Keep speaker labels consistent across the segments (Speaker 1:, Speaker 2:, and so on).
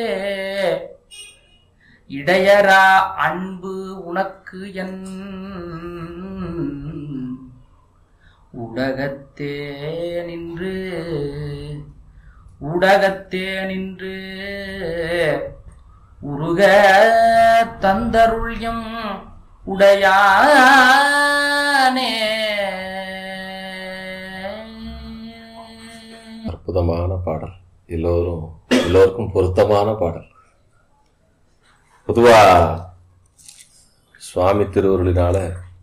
Speaker 1: இடையரா அன்பு உனக்கு என் உடகத்தே நின்று உருக தந்தருள்யம் உடையானே.
Speaker 2: அற்புதமான பாடல், எல்லோருக்கும் பொருத்தமான பாடல். பொதுவா சுவாமி திருவருளினால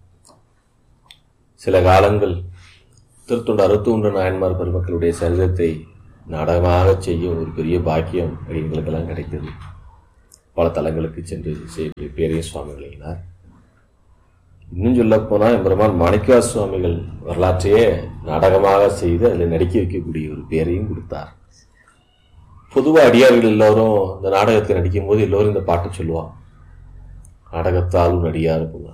Speaker 2: சில காலங்கள் திருத்தொண்டு 61 நாயன்மார் பெருமக்களுடைய சரிதத்தை நாடகமாக செய்யும் ஒரு பெரிய பாக்கியம் எங்களுக்கெல்லாம் கிடைத்தது. பல தலங்களுக்கு சென்று செய்ய பேரிய சுவாமிகளினார். இன்னும் சொல்ல போனா எம்பெருமான் மாணிக்கவா சுவாமிகள் வரலாற்றையே நாடகமாக செய்து அதில் நடிக்க வைக்கக்கூடிய ஒரு பேரையும் கொடுத்தார். பொதுவாக அடியார்கள் எல்லோரும் இந்த நாடகத்தை நடிக்கும் போது எல்லோரும் இந்த பாட்டு சொல்லுவாங்க, நாடகத்தாலும் நடிகார் போவாங்க.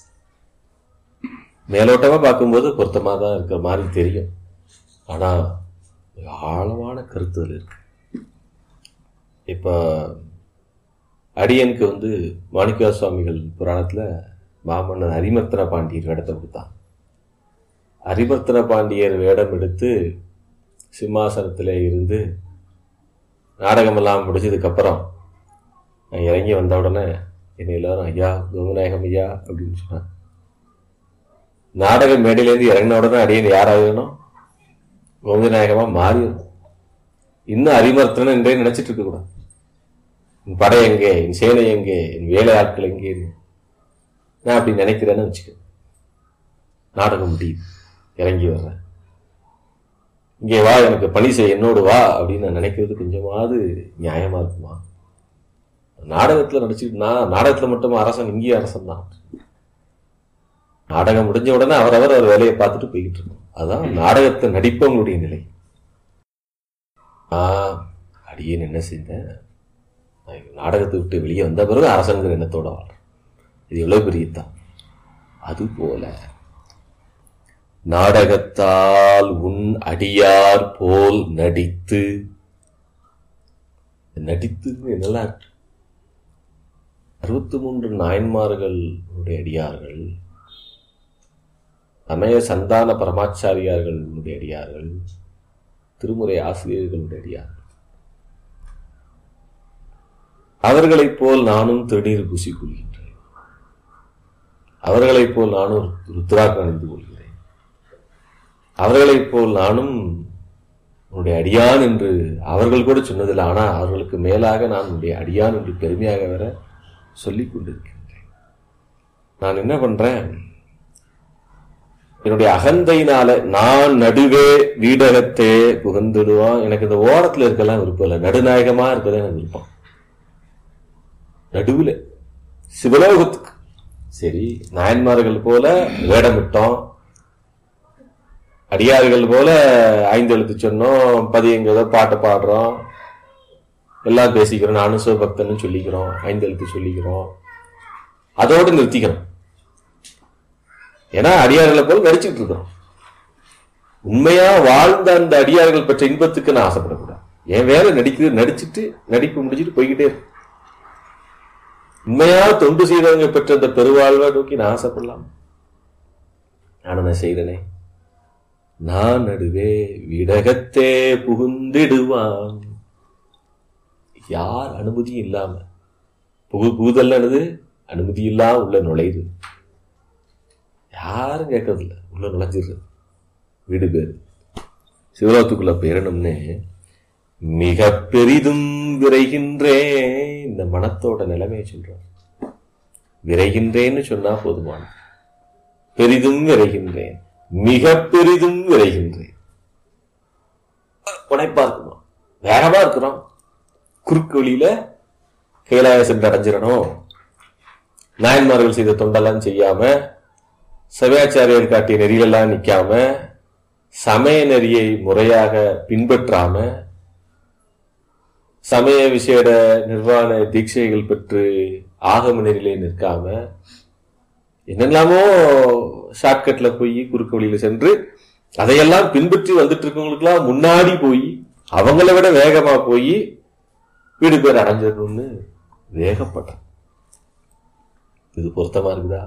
Speaker 2: மேலோட்டமா பார்க்கும்போது பொருத்தமாக தான் இருக்கிற மாதிரி தெரியும், ஆனா ஆழமான கருத்துகள் இருக்கு. இப்ப அடியனுக்கு மாணிக்கவா சுவாமிகள் புராணத்துல மாமன்னர் அரிமர்த்தன பாண்டியர் வேடத்தை கொடுத்தான். அரிமர்த்தன பாண்டியர் வேடம் எடுத்து சிம்மாசனத்திலே இருந்து நாடகமெல்லாம் முடிச்சதுக்கு அப்புறம் நான் இறங்கி வந்த உடனே என்னை எல்லாரும் ஐயா கோவிநாயகம் ஐயா அப்படின்னு சொன்னான். நாடக மேடையிலேருந்து இறங்கின உடனே அடியன் யாராகணும், கோவிநாயகமா மாறிடும். இன்னும் அரிமர்த்தனன் என்றே நினைச்சிட்டு இருக்க கூடாது. என் படை எங்கே, என் சேனை எங்கே, என் வேலை ஆட்கள் எங்கே, நான் அப்படி நினைக்கிறேன்னு வச்சுக்க. நாடகம் முடியுது, இறங்கி வர்றேன், இங்கே வா எனக்கு பணி செய்ய, என்னோடு வா அப்படின்னு நான் நினைக்கிறது கொஞ்சமாவது நியாயமா இருக்குமா? நாடகத்துல நடிச்சுட்டு நான் நாடகத்துல மட்டும் அரசன், இங்கேயே அரசன் தான். நாடகம் முடிஞ்ச உடனே அவரவர் அவர் வேலையை பார்த்துட்டு போய்கிட்டு இருக்கோம். அதான் நாடகத்தை நடிப்பவங்களுடைய நிலை. அடியேன் என்ன செய்தேன், நாடகத்தை விட்டு வெளியே வந்த பிறகு அரசங்கிற எண்ணத்தோட வாழ்றேன். இது எவ்வளவு பெரியதான். அதுபோல நாடகத்தால் உன் அடியார் போல் நடித்து நல்லா இருக்கு. 63 நாயன்மார்களுடைய அடியார்கள், சமய சந்தான பரமாச்சாரியார்களுடைய அடியார்கள், திருமுறை ஆசிரியர்களுடைய அடியார்கள், அவர்களைப் போல் நானும் திருநீர் பூசிக்கொள்கின்றேன். அவர்களைப் போல் நானும் ருத்ராக்கம் அணிந்து கொள்கிறேன். அவர்களைப் போல் நானும் உன்னுடைய அடியான் என்று அவர்கள் கூட சொன்னதில்லை. ஆனா அவர்களுக்கு மேலாக நான் உன்னுடைய அடியான் என்று பெருமையாக வேற சொல்லிக் கொண்டிருக்கின்றேன். நான் என்ன பண்றேன், என்னுடைய அகந்தையினால நான் நடுவே வீடகத்தே புகழ்ந்துடுவான். எனக்கு இந்த ஓரத்துல இருக்கலாம் விருப்பம் இல்லை, நடுநாயகமா இருக்கதான் எனக்கு விருப்பம். நடுவில் சிவலோகத்துக்கு சரி, நாயன்மார்கள் போல வேடமிட்டோம், அடியார்கள் போல 5 எழுத்து சொன்னோம், பதியங்கிறத பாட்டு பாடுறோம், எல்லாம் பேசிக்கிறோம், நானும் சிவபக்தன்னு சொல்லிக்கிறோம், 5 எழுத்து சொல்லிக்கிறோம், அதோடு நிறுத்திக்கிறோம். ஏன்னா அடியார்களை போல நடிச்சுட்டு இருக்கிறோம். உண்மையா வாழ்ந்த அந்த அடியார்கள் பெற்ற இன்பத்துக்கு நான் ஆசைப்படக்கூடாது. என் வேலை நடிச்சுட்டு நடிப்பு முடிச்சுட்டு போய்கிட்டே இருக்கு. உண்மையா தொண்டு செய்தவங்க பெற்ற அந்த பெருவாழ்வை நோக்கி நான் ஆசைப்படலாம். நான் என்ன செய்தனே, நான் நடுவே வீடகத்தே புகுந்திடுவான். யார் அனுமதியும் இல்லாம புகுதல்னது அனுமதி இல்லாம உள்ள நுழையுது. யாரும் கேட்கறது இல்லை, உள்ள நுழைஞ்சிடுறது. வீடு பேரு சிவலோகத்துக்குள்ள பேரணும்னு மிக பெரிதும் விரைகின்றேன். இந்த மனத்தோட நிலைமையை சொல்றேன். விரைகின்றேன்னு சொன்னா போதுமான, பெரிதும் விரைகின்றேன், மிக பெரிதும் விரைகின்றேன். உனைப்பா இருக்குமா, வேகமா இருக்கிறோம், குறுக்கு வழியில கைலாய சென்று அடைஞ்சிடணும், நாயன்மார்கள் செய்த தொண்டெல்லாம் செய்யாம, சபையாச்சாரியர் காட்டிய நெறியெல்லாம் நிக்காம, சமய நெறியை முறையாக பின்பற்றாம, சமய விசேட நிர்வாண தீட்சைகள் பெற்று ஆகம நெறியிலே நிற்காம, என்னெல்லாமோ ஷார்ட்கட்ல போய் குறுக்கு வழியில சென்று அதையெல்லாம் பின்பற்றி வந்துட்டு இருக்கவங்களுக்கெல்லாம் முன்னாடி போய் அவங்கள விட வேகமா போய் வீடு பேர் அடைஞ்சிடணும்னு வேகப்பட்டான். இது பொருத்தமா இருக்குதா?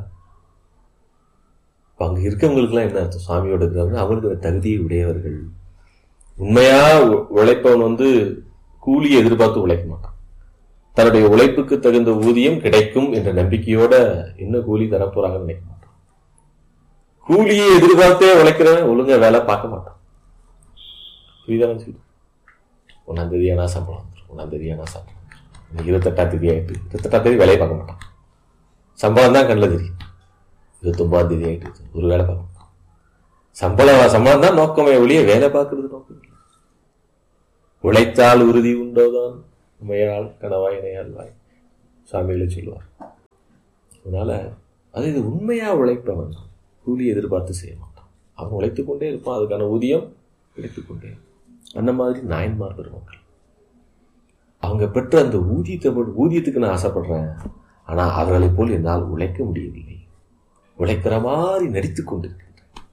Speaker 2: அங்க இருக்கவங்களுக்கு எல்லாம் என்ன அர்த்தம்? சுவாமியோட இருக்கிறவங்க அவங்களுக்கு தகுதியை உடையவர்கள். உண்மையா உழைப்பவன் கூலியை எதிர்பார்த்து உழைக்க மாட்டான். தன்னுடைய உழைப்புக்கு தகுந்த ஊதியம் கிடைக்கும் என்ற நம்பிக்கையோட என்ன கூலி தரப்போறாங்கன்னு நினைக்க மாட்டான். கூலியை எதிர்பார்த்தே உழைக்கிறவன் ஒழுங்கா வேலை பார்க்க மாட்டான். புரியுதானு சொல்லு. 1ஆம் தேதி ஆனா சம்பளம் வந்துடும், 1ஆம் தேதி ஆனா சம்பளம் வந்துடும். 28ஆம் தேதி ஆயிட்டு 28ஆம் தேதி வேலையை பார்க்க மாட்டான். சம்பளம் தான் கண்ணில் தெரியும். 29ஆம் தேதி ஆயிட்டு ஒரு வேலை பார்க்க மாட்டான். சம்பளம் தான் நோக்கமே ஒழிய வேலை பார்க்கறது நோக்கம் இல்லை. உழைத்தால் உறுதி உண்டோதான் உமையால் கனவாய் இணையால் சாமிகளை சொல்லுவார். அதனால இது உண்மையா உழைப்பவன் கூலி எதிர்பார்த்து செய்ய மாட்டான். அவன் உழைத்துக் கொண்டே இருப்பான், அதுக்கான ஊதியம் கிடைத்துக்கொண்டே. அந்த மாதிரி நாயன்மார் பெருமக்கள் அவங்க பெற்ற அந்த ஊதியத்துக்கு நான் ஆசைப்படுறேன், ஆனா அவர்களை போல் என்னால் உழைக்க முடியவில்லை. உழைக்கிற மாதிரி நடித்துக் கொண்டிருக்கின்றேன்.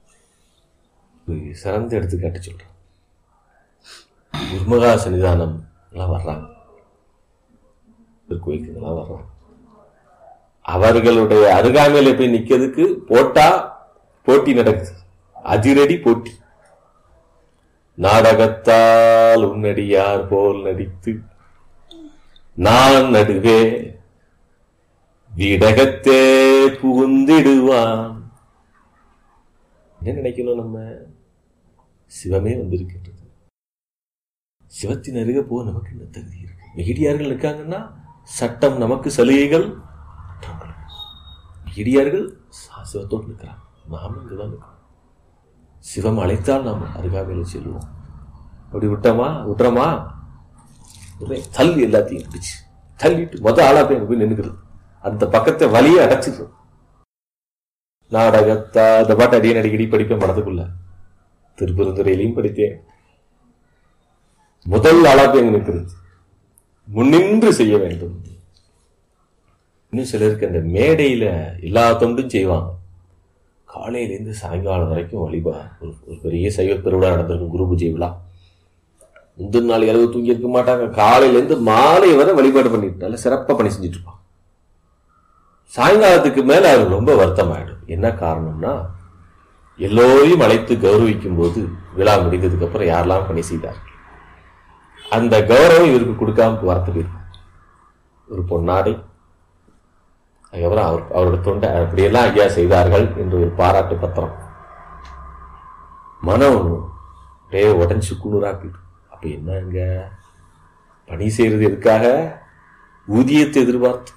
Speaker 2: சிறந்த எடுத்துக்காட்டு சொல்றேன். குருமகா சன்னிதானம் எல்லாம் வர்றாங்க, கோயிலுக்குலாம் வர்றாங்க. அவர்களுடைய அருகாமையில போய் நிக்கிறதுக்கு போட்டி நடக்குது, அதிரடி போட்டி. நாடகத்தால் உன்னடியார் போல் நடித்து நான் நடுவே வீடகத்தே புகுந்திடுவான். என்ன நினைக்கணும்? நம்ம சிவமே வந்திருக்கின்றது. சிவத்தின் அருக போக நமக்கு என்ன தகுதி இருக்கு? மெகிடியார்கள் இருக்காங்கன்னா சட்டம் நமக்கு சலுகைகள். மெகிடியார்கள் சிவத்தோடு இருக்கிறாங்க, நாம இங்குதான் இருக்கிறோம். சிவம் அழைத்தால் நாம் அருகாமையில செல்வோம். அப்படி விட்டுறோமா தள்ளி எல்லாத்தையும் பிடிச்சு தள்ளிட்டு ஆளா போய் நின்னுக்கிறது. அந்த பக்கத்தை வழியை அடைச்சிடுறோம். நாடகத்தா இந்த பாட்டு அடிக்கடி படிப்பேன் மனதுக்குள்ள. திருப்பெருந்துறையிலையும் படித்தேன். முதல் ஆளா போய் நிற்கிறது, முன்னின்று செய்ய வேண்டும். இன்னும் சிலருக்கு அந்த மேடையில எல்லா தொண்டும் செய்வாங்க. காலையிலேருந்து சாயங்காலம் வரைக்கும் ஒரு பெரிய சைவ பெருவிழா நடந்திருக்கும், குரு பூஜை விழா. முந்தின நாள் இரவு தூங்கி இருக்க மாட்டாங்க. காலையிலேருந்து மாலை வரை வழிபாடு பண்ணிட்டு நல்ல சிறப்பா பணி செஞ்சுட்டு இருப்பாங்க. சாயங்காலத்துக்கு மேல அவருக்கு ரொம்ப வருத்தம் ஆயிடும். என்ன காரணம்னா, எல்லோரையும் அழைத்து கௌரவிக்கும் போது விழா முடிந்ததுக்கு அப்புறம் யாரெல்லாம் பணி செய்தார்கள் அந்த கௌரவம் இவருக்கு கொடுக்காம வார்த்தை இருக்கும். ஒரு பொன்னாடை, அதுக்கப்புறம் அவரோட தொண்டை அப்படியெல்லாம் ஐயா செய்தார்கள் என்று ஒரு பாராட்டு பத்திரம். மனம் உடஞ்சு குளிராக்கிட்டு. அப்ப என்னங்க பணி செய்யறது எதுக்காக? ஊதியத்தை எதிர்பார்த்து.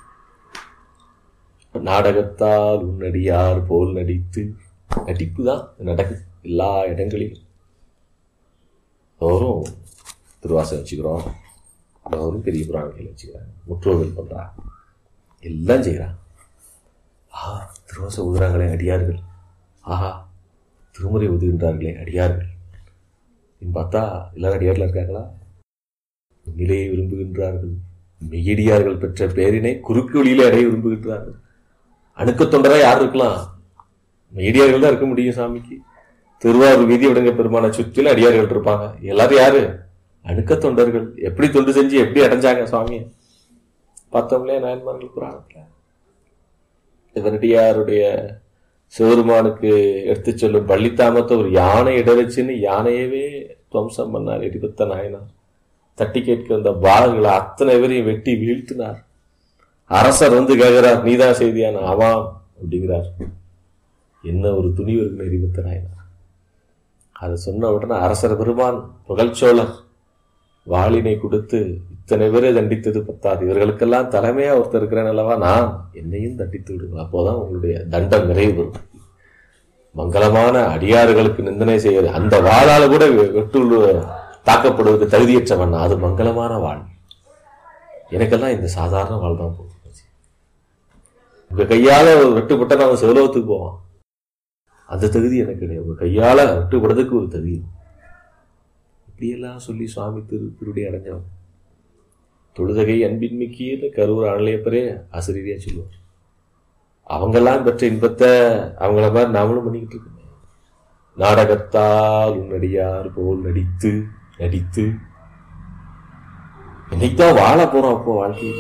Speaker 2: நாடகத்தால் உன்னடியார் போல் நடித்து, நடிப்பு தான் நடக்குது எல்லா இடங்களிலும். எல்லோரும் திருவாசகம் வச்சுக்கிறோம், எல்லோரும் பெரிய புராணங்கள் வச்சுக்கிறாங்க, முற்றோர்கள் பண்றாங்க, எல்லாம் செய்யறாங்க. திருவாசகம் உதுறாங்களே அடியார்கள், திருமுறை உதுகின்றார்களே அடியார்கள். பார்த்தா எல்லாரும் அடியார்கள் இருக்காங்களா? நிலையை விரும்புகின்றார்கள். மெய்யடியார்கள் பெற்ற பேரினை குறுக்கு வழியில அடைய விரும்புகின்றார்கள். அணுக்க தொண்டரா யார் இருக்கலாம்? மெய்யடியார்கள் தான் இருக்க முடியும். சாமிக்கு திருவாரூர் வீதி விடங்க பெருமான சுற்றில அடியார்கள் இருப்பாங்க. எல்லாரும் யாரு? அணுக்க தொண்டர்கள். எப்படி தொண்டு செஞ்சு எப்படி அடைஞ்சாங்க சுவாமிய பார்த்தோம்லே நாயன்மார்கள் புராணத்துல. இதனடியாருடைய சிவருமானுக்கு எடுத்து சொல்லும் பள்ளித்தாமத்தை ஒரு யானை இட வச்சுன்னு யானையவே துவம்சம் பண்ணார். எரிபத்த நாயனார் தட்டி கேட்க வந்த பாகங்களை அத்தனை பேரையும் வெட்டி வீழ்த்தினார். அரசர் கேட்கிறார், நீதான் செய்தியான? ஆமாம் அப்படிங்கிறார். என்ன ஒரு துணிவு இருக்குன்னு எரிபத்த நாயனார். அதை சொன்ன உடனே அரசர் பெருமான் புகழ்ச்சோழர் வாளினை கொடுத்து, இத்தனை பேரை தண்டித்தது பத்தாது, இவர்களுக்கெல்லாம் தலைமையா ஒருத்தர் இருக்கிறேன் அல்லவா, நான் என்னையும் தண்டித்து விடுங்கள், அப்போதான் உங்களுடைய தண்டம் நிறைவு பெறும். மங்களமான அடியார்களுக்கு நிந்தனை செய்வது, அந்த வாளால கூட வெட்டு தாக்கப்படுவதற்கு தகுதியற்றவன், அது மங்களமான வாழ். எனக்கெல்லாம் இந்த சாதாரண வாழ் தான் போகும். உங்க கையால வெட்டுப்பட்ட நான் சிவலோகத்துக்கு போவான், அந்த தகுதி எனக்கு கிடையாது. உங்க கையால வெட்டுப்படுறதுக்கு ஒரு தகுதி. இப்படியெல்லாம் சொல்லி சுவாமி திருடி அடைஞ்சவன். தொழுதகை அன்பின் மிக்கிய கரூர் ஆணையப்பரே ஆசிரியரையா சொல்லுவார். அவங்கெல்லாம் பெற்ற இன்பத்தை அவங்கள மாதிரி நாமளும் பண்ணிக்கிட்டு இருக்கோம். நாடகத்தால் உன்னடியார் போல் நடித்து நடித்து இன்னைக்குதான் வாழ போறோம். அப்போ வாழ்க்கையில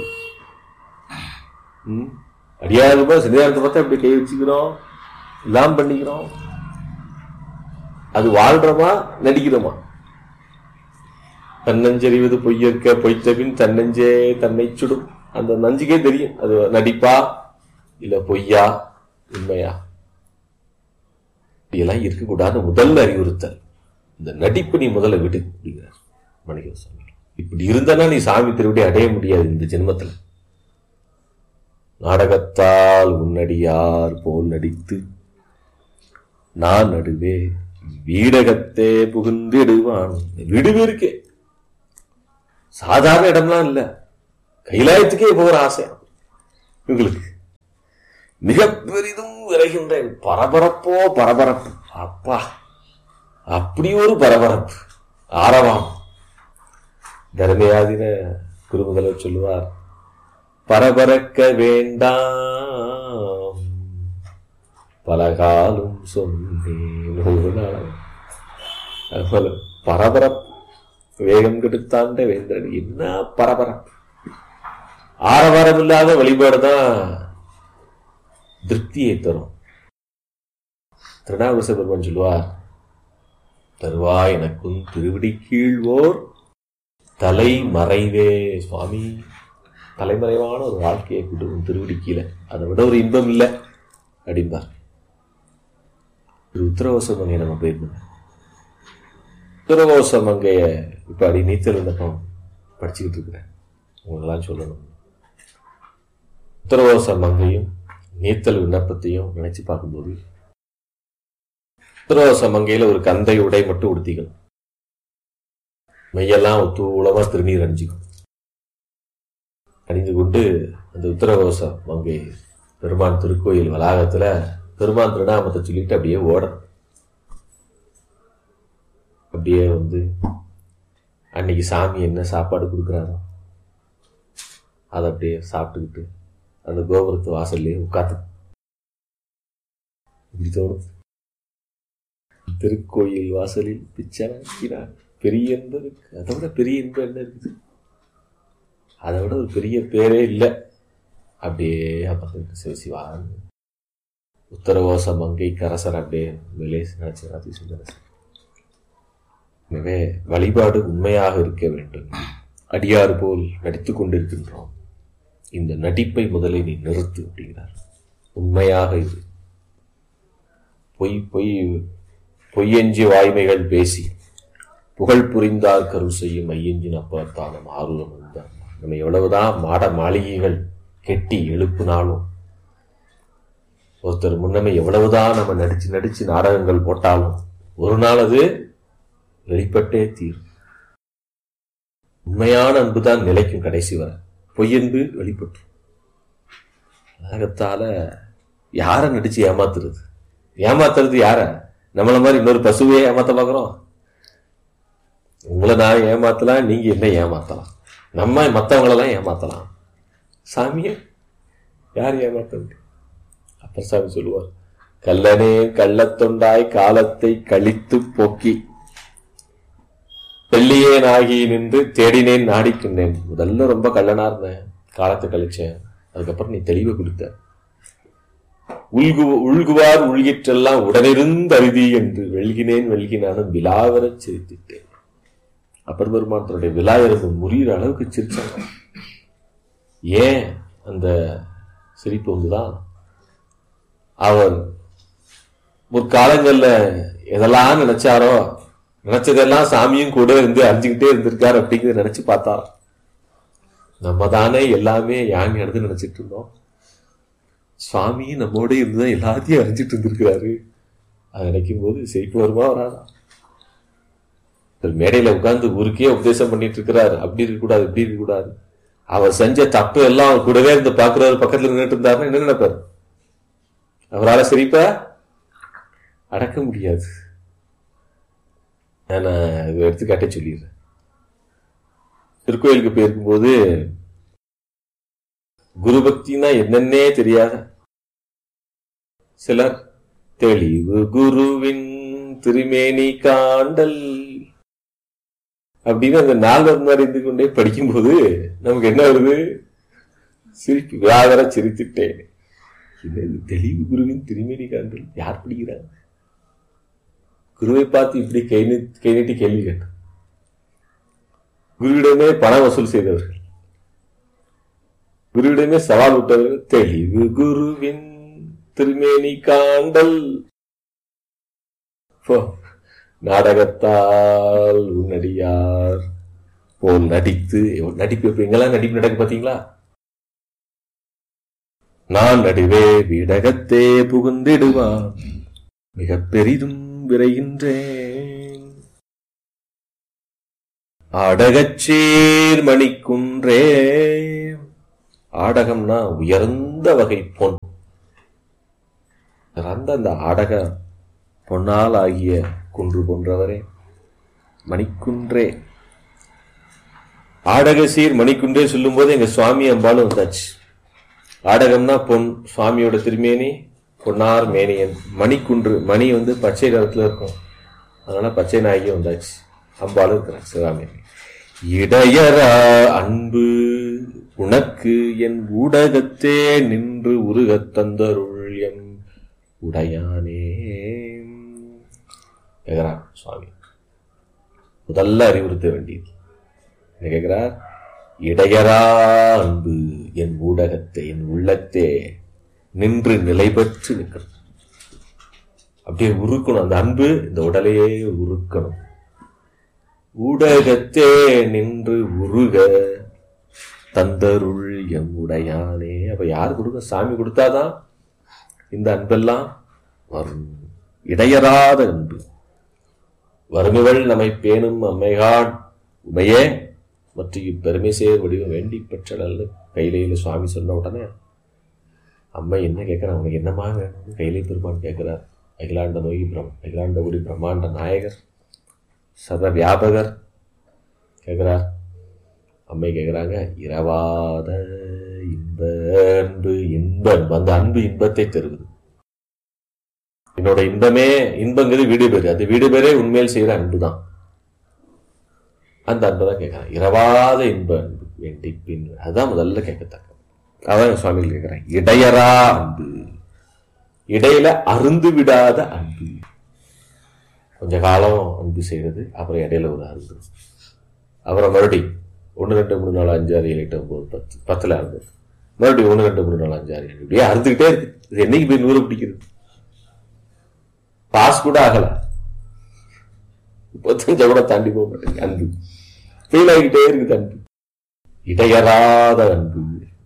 Speaker 2: அடியாருமா சிலையாரத்தை பார்த்தா இப்படி கை வச்சுக்கிறோம், எல்லாம் பண்ணிக்கிறோம். அது வாழ்றோமா நடிக்கிறோமா? தன்னஞ்செறிவது பொய்யற்க பொய்த்தபின் தன்னஞ்சே தன்னை சுடும். அந்த நஞ்சுக்கே தெரியும் அது நடிப்பா இல்ல பொய்யா உண்மையா. இப்படியெல்லாம் இருக்கக்கூடாது. முதல்ல அறிவுறுத்தல் இந்த நடிப்பு நீ முதல்ல விட்டு அப்படிங்கிறார் மாணிக்க சுவாமி. இப்படி இருந்தானா நீ சாமி திருவிடி அடைய முடியாது இந்த ஜென்மத்துல. நாடகத்தால் உன்னடியார் போல் நடித்து நான் நடுவே வீடகத்தே புகுந்திடுவான். வீடுவே இருக்கே, சாதாரண இடம்லாம் இல்ல, கைலாயத்துக்கே போகிற ஆசை இவங்களுக்கு. மிக பெரிதும் விரைகின்றேன். பரபரப்போ பரபரப்பு, அப்பா அப்படி ஒரு பரபரப்பு ஆரவாம். தர்மயாதின குருமுதல்வர் சொல்லுவார், பரபரக்க வேண்டாம் பலகாலும் சொன்னேன். அதுபோல பரபரப்பு வேகம் கெடுத்தாண்ட வேந்தன். என்ன பரபரப்பு! ஆரவாரம் இல்லாத வழிபாடுதான் திருப்தியை தரும். திருநாவுக்கரச பெருமான் சொல்லுவார், தருவாய் எனக்கும் திருவிடி கீழ்வோர் தலை மறைவே. சுவாமி தலைமறைவான ஒரு வாழ்க்கையை கொடுக்கும் திருவிடி கீழே, அதை விட ஒரு இன்பம் இல்லை அப்படின்பார். உத்தரகோச மங்கையை நம்ம போயிருந்தோம். உத்தரகோச மங்கைய இப்ப அடி நீச்சல் விண்ணப்பம் படிச்சுக்கிட்டு இருக்கிறேன். உங்களெல்லாம் சொல்லணும். உத்தரகோச மங்கையும் நீத்தல் விண்ணப்பத்தையும் நினைச்சு பார்க்கும்போது, உத்தரகோச மங்கையில ஒரு கந்தை உடை மட்டும் உடுத்திக்கணும். மையெல்லாம் ஒத்துழமா திருநீர் அணிஞ்சுக்கும். அணிந்து கொண்டு அந்த உத்தரகோச மங்கை பெருமான் திருக்கோயில் வளாகத்துல பெருமான் திருநாமத்தை சொல்லிட்டு அப்படியே ஓடணும். அப்படியே வந்து அன்னைக்கு சாமி என்ன சாப்பாடு கொடுக்குறாரோ அதை அப்படியே சாப்பிட்டுக்கிட்டு அந்த கோபுரத்து வாசல்லையே உட்காந்து இப்படி தோணும். திருக்கோயில் வாசலில் பிச்சனாக்கிறார் பெரிய இன்பம் இருக்கு. அதை விட பெரிய இன்பம் என்ன இருக்குது? அதை விட ஒரு பெரிய பேரே இல்லை. அப்படியே அமர்ந்து சிவசிவான் உத்தரகோச மங்கை கரசர் அப்படியே மேலே சொல்லுங்க. எனவே வழிபாடு உண்மையாக இருக்க வேண்டும். அடியாறு போல் நடித்துக் கொண்டிருக்கின்றோம். இந்த நடிப்பை முதலே நீ நிறுத்து அப்படிங்கிறார். உண்மையாக இது. பொய்யஞ்சி வாய்மைகள் பேசி புகழ் புரிந்தார் கருள் செய்யும் ஐயஞ்சின் அப்பாத்தானம் ஆர்வம் வந்தார். நம்ம எவ்வளவுதான் மாட மாளிகைகள் கெட்டி எழுப்புனாலும், ஒருத்தர் முன்னமே எவ்வளவுதான் நம்ம நடிச்சு நாடகங்கள் போட்டாலும் ஒரு நாள் அது வெளிப்பட்டே தீரும். உண்மையான அன்புதான் நிலைக்கும் கடைசி வர. பொய்யன்பு வெளிப்பட்டு நாடகத்தால யார நடிச்சு ஏமாத்துறது யார? நம்மள மாதிரி இன்னொரு பசுவையே ஏமாத்த பாக்குறோம். உங்களை நான் ஏமாத்தலாம், நீங்க என்ன ஏமாத்தலாம், நம்ம மற்றவங்களெல்லாம் ஏமாத்தலாம். சாமிய யார் ஏமாத்த? அப்பர் சாமி சொல்லுவார், கல்லனே கள்ளத்தொண்டாய் காலத்தை கழித்து போக்கி வெள்ளியேன் ஆகி நின்று தேடினேன் நாடிக்கின்றேன். முதல்ல ரொம்ப கள்ளனா இருந்தேன், காலத்தை கழிச்சேன். அதுக்கப்புறம் நீ தெளிவை கொடுத்த. உள்குவார் உள்கிற்றெல்லாம் உடனிருந்து அருதி என்று வெள்கினானும் விழாவர சிரித்திட்டேன். அப்பர் பெருமான் தன்னுடைய விழா இருந்து முறிகிற அளவுக்கு சிரிச்சாங்க. ஏன் அந்த சிரிப்பு வந்துதான், அவர் முற்காலங்கள்ல எதெல்லாம் நினைச்சாரோ நினைச்சதெல்லாம் சாமியும் கூட இருந்து அறிஞ்சுக்கிட்டே இருந்திருக்காரு அப்படிங்கிறத நினைச்சு பார்த்தார். நம்ம தானே எல்லாமே யான் எடுத்து நினைச்சிட்டு இருந்தோம். சுவாமியும் நம்மோட இருந்துதான் எல்லாத்தையும் அறிஞ்சிட்டு இருந்திருக்கிறாரு. அதை நினைக்கும் போது சிரிப்பு வருமா வராதா? மேடையில உட்கார்ந்து ஊருக்கே உபதேசம் பண்ணிட்டு இருக்கிறாரு. அப்படி இருக்கக்கூடாது, இப்படி இருக்கக்கூடாது. அவர் செஞ்ச தப்பு எல்லாம் அவர் கூடவே இருந்து பாக்குறவர் பக்கத்துல நின்றுட்டு இருந்தாருன்னா என்ன நினைப்பாரு? அவரால் சிரிப்ப அடக்க முடியாது. நான் எடுத்துக்காட்டே சொல்லிடுறேன். திருக்கோயிலுக்கு போயிருக்கும்போது குரு பக்தினா என்னன்னே தெரியாத சிலர் தெளிவு குருவின் திருமேனி காண்டல் அப்படின்னு அந்த நால்வர் அறிந்து கொண்டே படிக்கும்போது நமக்கு என்ன வருது? சிரிப்பு விழாவர சிரித்துட்டேன். தெளிவு குருவின் திருமேனி காண்டல் யார் படிக்கிறாங்க? குருவை பார்த்து இப்படி கை நீட்டி கேள்வி கேட்டார். குருவிடமே பண வசூல் செய்தவர்கள், குருவிடமே சவால் விட்டவர்கள். தெளிவு குருவின் திருமேனி காண்டல் நாடகத்தால் உன்னடியார் போல் நடித்து. நடிப்பு எங்கெல்லாம் நடிப்பு நடக்கு பாத்தீங்களா? நான் நடுவே வீடகத்தே புகுந்திடுவான் மிக பெரிதும் விரைகின்றேன். ஆடகச்சேர் மணிக்குன்றே. ஆடகம்னா உயர்ந்த வகை பொன். அந்த ஆடக பொன்னால் ஆகிய குன்று போன்றவரே மணிக்குன்றே. ஆடக சீர் மணிக்குன்றே சொல்லும் போது எங்க சுவாமி அம்பாலும் வந்தாச்சு. ஆடகம்னா பொன், சுவாமியோட திருமேனி பொன்னார் மேனியன். மணிக்குன்று, மணி பச்சை நிறத்துல இருக்கும், அதனால பச்சை நாயகி வந்தாச்சு. அம்பாலும் இருக்கிறார் சிவகாமி. இடையரா அன்பு உனக்கு என் ஊடகத்தே நின்று உருகத் தந்தருள் எம் உடையானே கேட்கிறார் சுவாமி. முதல்ல அறிவுறுத்த வேண்டியது என்ன கேட்கிறார்? இடையரா அன்பு என் ஊடகத்தை என் உள்ளத்தே நின்று நிலை பெற்று நிற்கிறது. அப்படியே உருக்கணும் அந்த அன்பு, இந்த உடலையே உருக்கணும். ஊடகத்தே நின்று உருக தந்தருள் எம் உடையானே. அப்ப யார் கொடுக்க? சாமி கொடுத்தாதான் இந்த அன்பெல்லாம் வரும். இடையறாத அன்பு. வறுமைகள் நம்மை பேணும் அம்மைகாட் உமையே மற்றும் இப்பெருமை சேர் வடிவம் வேண்டி பெற்றல் கையிலையில சுவாமி சொன்ன உடனே அம்மை என்ன கேட்கிறார்? அவனுக்கு என்னமா வேணும்? கையிலை பெருமான் கேட்கிறார். அகிலாண்ட நோய் அகிலாண்ட ஒளி பிரம்மாண்ட நாயகர் சர்வ வியாபகர் கேட்கிறார். அம்மை கேட்கிறாங்க, இரவாத இன்ப அன்பு. இன்பம் அந்த அன்பு இன்பத்தை தருவது. என்னோட இன்பமே, இன்பங்கிறது வீடு பேரு, அந்த வீடு பேரே உண்மையில் செய்யற அன்பு தான். அந்த அன்பு தான் கேட்கிறான். இரவாத இன்ப அன்பு வேண்டி பின், அதுதான் முதல்ல கேட்கத்தக்க. அதான் சுவாமிகள் கேட்கிறான். இடையரா அன்பு, இடையில அருந்து விடாத அன்பு. கொஞ்ச காலம் அன்பு செய்யறது, அப்புறம் இடையில ஒரு அன்பு, அப்புறம் மறுபடி 1 2 3 4 5 6 7 8 9 10 10ல அன்பு, மறுபடியும் 1 2 3 4 5 6 7 இப்படியே அறுந்துகிட்டே இருக்கு. இது என்னைக்கு போய் 100 பிடிக்கிறது? பாஸ் கூட ஆகல, 35 கூட தாண்டி போக மாட்டேங்க. அன்பு ஃபெயில் ஆகிட்டே இருக்குது. அன்பு இடையறாத அன்பு.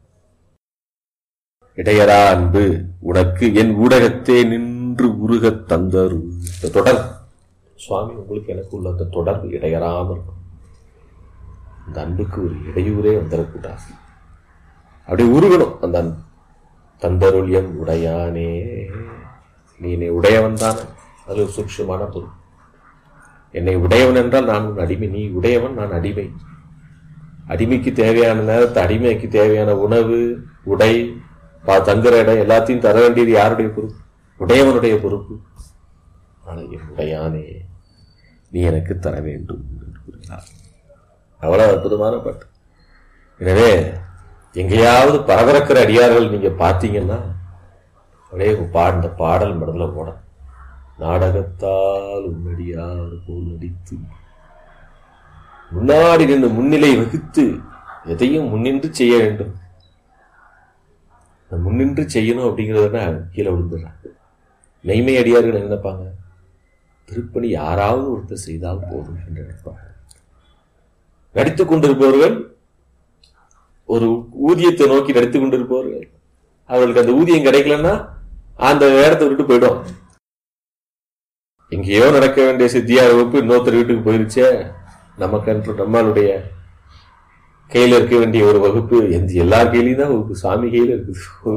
Speaker 2: இடையரா அன்பு உனக்கு என் ஊடகத்தே நின்று உருக தந்தரு. இந்த தொடர் சுவாமி உங்களுக்கு எனக்கு உள்ள அந்த தொடர்பு இடையறாம இருக்கும். அந்த அன்புக்கு ஒரு இடையூறே வந்துடக்கூடாது. அப்படி உருகணும் அந்த அன்பு. தந்தருள் என் உடையானே. நீ என்னை உடையவன் தானே, அது ஒரு சூட்சமான பொருள். என்னை உடையவன் என்றால் நான் உன் அடிமை, நீ உடையவன் நான் அடிமை. அடிமைக்கு தேவையான நேரத்தை, அடிமைக்கு தேவையான உணவு உடை தங்குற இடம் எல்லாத்தையும் தர வேண்டியது யாருடைய பொறுப்பு? உடையவனுடைய பொறுப்பு. என் உடையானே நீ எனக்கு தர வேண்டும் என்று கூறினார். அவ்வளவு அற்புதமான பாட்டு. எனவே எங்கேயாவது பரபரக்கிற அடியார்கள் நீங்க பார்த்தீங்கன்னா அப்படியே இந்த பாடல் மனதில் போட. நாடகத்தால் உன்னடியார் போல் நடித்து முன்னாடி நின்று முன்னிலை வகுத்து எதையும் முன்னின்று செய்ய வேண்டும். முன்னின்று செய்யணும் அப்படிங்கிறத கீழே விழுந்துடுறாங்க. மெய்மை அடியார்கள் நினைப்பாங்க, திருப்பணி யாராவது ஒருத்தர் செய்தால் போதும் என்று நினைப்பாங்க. நடித்துக் கொண்டிருப்பவர்கள், ஒரு ஊதியத்தை நோக்கி நடித்துக் கொண்டிருப்பவர்கள், அவர்களுக்கு அந்த ஊதியம் கிடைக்கலன்னா அந்த இடத்தை விட்டு போயிடும். எங்கேயோ நடக்க வேண்டிய சித்தியார் வகுப்பு இன்னொருத்தர் வீட்டுக்கு போயிருச்சே, நமக்கு நம்மளுடைய கையில இருக்க வேண்டிய ஒரு வகுப்பு எல்லார் கையிலையும் தான் வகுப்பு, சாமி கையில இருக்குது.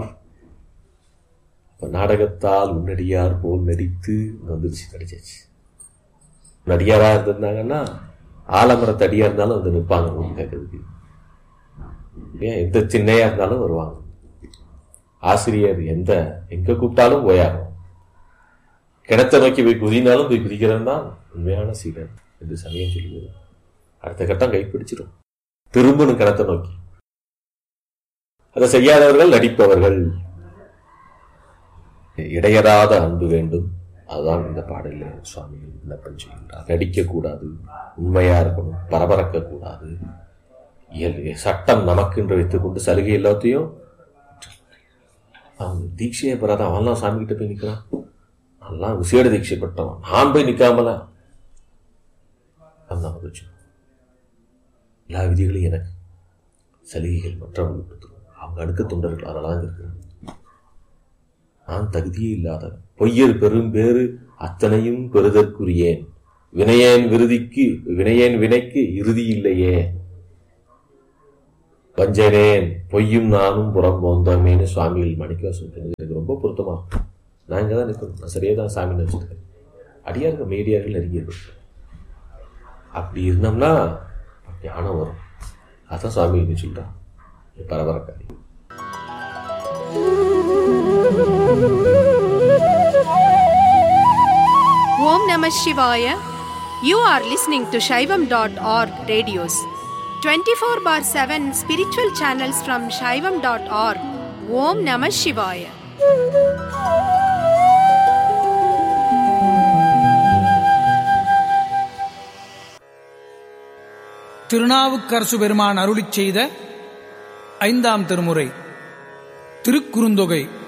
Speaker 2: நாடகத்தால் முன்னடியார் போல் நடித்து வந்துருச்சு, நடிச்சாச்சு. நடிகாரா இருந்திருந்தாங்கன்னா ஆலமரத்து அடியா இருந்தாலும் வந்து நிற்பாங்க கேட்கறதுக்கு. எந்த சின்னையா இருந்தாலும் வருவாங்க. ஆசிரியர் எங்க கூப்பிட்டாலும் போயாகும். கிணத்தை நோக்கி போய் குதினாலும் போய் குதிக்கிறவன் தான் உண்மையான சீடன் என்று சமயம் சொல்லுவது. அடுத்த கட்டம் கைப்பிடிச்சிடும், திரும்பணும் கணத்தை நோக்கி. அதை செய்யாதவர்கள் நடிப்பவர்கள். இடையறாத அன்பு வேண்டும். அதுதான் இந்த பாடலில் சுவாமிகள் விண்ணப்பம் செய்கின்றார். நடிக்கக்கூடாது, உண்மையா இருக்கணும், பரபரக்க கூடாது. சட்டம் நமக்கு என்று வைத்துக் கொண்டு சலுகை எல்லாத்தையும் அவன் தீட்சையை பெறாத அவன்லாம் சாமி கிட்ட போய் நிற்கிறான், அதெல்லாம் விசேட தீட்சை பெற்றவன், நான் போய் நிற்காமல எல்லா விதிகளையும் எனக்கு சலுகைகள் மற்றவர்கள் கொடுத்துருவோம். அவங்க அடுக்க தொண்டர்கள் அதெல்லாம் இருக்கிறான். நான் தகுதியே இல்லாத பொய்யர் பெரும் பேறு அத்தனையும் பெறுதற்குரியேன், வினையேன் வினைக்கு இறுதி இல்லையே, வஞ்சனேன் பொய்யும் நானும் புறம் போந்தோமேன்னு சுவாமிகள் மாணிக்கவாசகர் சொன்னது எனக்கு ரொம்ப பொருத்தமாகும். நான் இங்கே தான் நிற்கணும், நான் சரியாக தான் சாமி நினச்சிருக்கேன். அடியார்கள் மேடியார்கள் நெருங்கியது. அப்படி இருந்தோம்னா ஞானம் வரும். அதான் சுவாமி சொல்றான், பரபரக்காரி.
Speaker 3: Om Namah Shivaya. You are listening to Shaivam.org radios. 24/7 spiritual channels from Shaivam.org. Om Namah Shivaya.
Speaker 4: Thirunavukkarasu பெருமான் அருளிச் செய்த 5ஆம் திருமுறை திருக்குறுந்தொகை